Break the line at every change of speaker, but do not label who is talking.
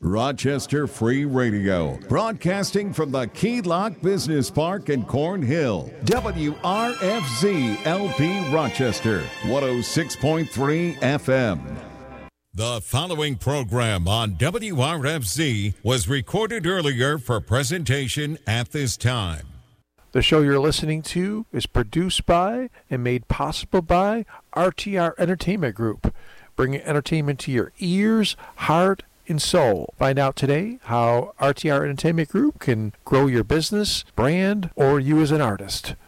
Rochester Free Radio, broadcasting from the Key Lock Business Park in Cornhill. WRFZ LP Rochester, 106.3 FM. The following program on WRFZ was recorded earlier for presentation at this time.
The show you're listening to is produced by and made possible by RTR Entertainment Group, bringing entertainment to your ears, heart, and soul. Find out today how RTR Entertainment Group can grow your business, brand, or you as an artist.